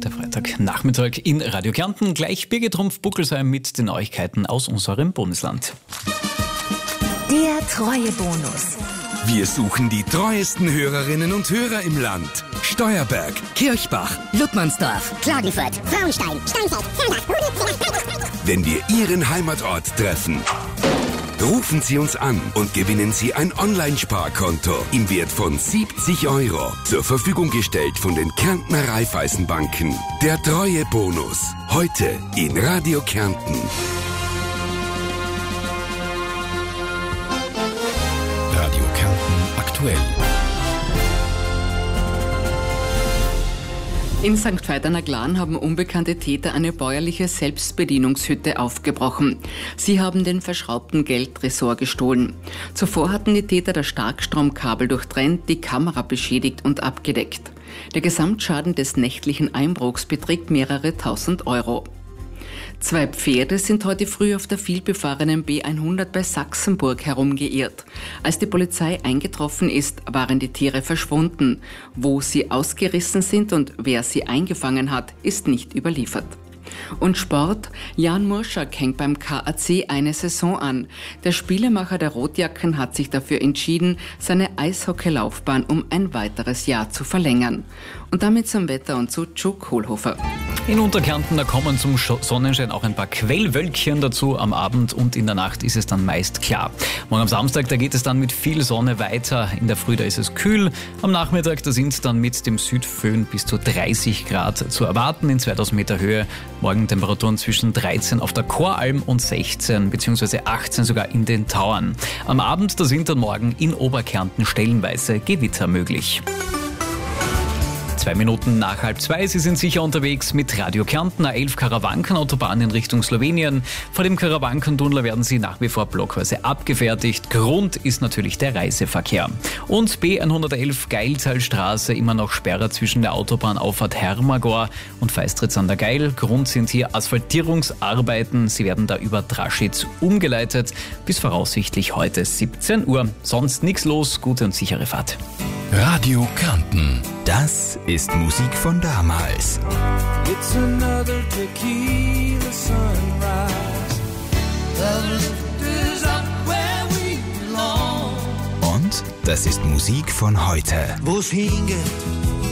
der Freitagnachmittag in Radio Kärnten. Gleich Birgit Rumpf-Buckelsheim mit den Neuigkeiten aus unserem Bundesland. Der Treuebonus. Wir suchen die treuesten Hörerinnen und Hörer im Land. Steuerberg, Kirchbach, Ludmannsdorf, Klagenfurt, Frauenstein, Steinfeld, Fellbach. Wenn wir Ihren Heimatort treffen, rufen Sie uns an und gewinnen Sie ein Online-Sparkonto im Wert von 70 €. Zur Verfügung gestellt von den Kärntner Raiffeisenbanken. Der Treuebonus. Heute in Radio Kärnten. Radio Kärnten aktuell. In St. Veit-an-der-Glan haben unbekannte Täter eine bäuerliche Selbstbedienungshütte aufgebrochen. Sie haben den verschraubten Geldtresor gestohlen. Zuvor hatten die Täter das Starkstromkabel durchtrennt, die Kamera beschädigt und abgedeckt. Der Gesamtschaden des nächtlichen Einbruchs beträgt mehrere tausend Euro. 2 Pferde sind heute früh auf der vielbefahrenen B100 bei Sachsenburg herumgeirrt. Als die Polizei eingetroffen ist, waren die Tiere verschwunden. Wo sie ausgerissen sind und wer sie eingefangen hat, ist nicht überliefert. Und Sport? Jan Murschak hängt beim KAC eine Saison an. Der Spielemacher der Rotjacken hat sich dafür entschieden, seine Eishockeylaufbahn um ein weiteres Jahr zu verlängern. Und damit zum Wetter und zu Joe Kohlhofer. In Unterkärnten, da kommen zum Sonnenschein auch ein paar Quellwölkchen dazu. Am Abend und in der Nacht ist es dann meist klar. Morgen am Samstag, da geht es dann mit viel Sonne weiter. In der Früh, da ist es kühl. Am Nachmittag, da sind dann mit dem Südföhn bis zu 30 Grad zu erwarten in 2000 Meter Höhe. Morgen Temperaturen zwischen 13 auf der Choralm und 16 bzw. 18 sogar in den Tauern. Am Abend, da sind dann morgen in Oberkärnten stellenweise Gewitter möglich. 2 Minuten nach 1:30, Sie sind sicher unterwegs mit Radio Kärnten, A11 Karawanken-Autobahn in Richtung Slowenien. Vor dem Karawankentunnel werden sie nach wie vor blockweise abgefertigt. Grund ist natürlich der Reiseverkehr. Und B111 Geiltalstraße, immer noch Sperre zwischen der Autobahnauffahrt Hermagor und Feistritz an der Geil. Grund sind hier Asphaltierungsarbeiten. Sie werden da über Draschitz umgeleitet bis voraussichtlich heute 17 Uhr. Sonst nichts los, gute und sichere Fahrt. Radio Kärnten. Das ist Musik von damals. It's another tequila sunrise. The lift is up where we belong. Und das ist Musik von heute. Wo's hingeht,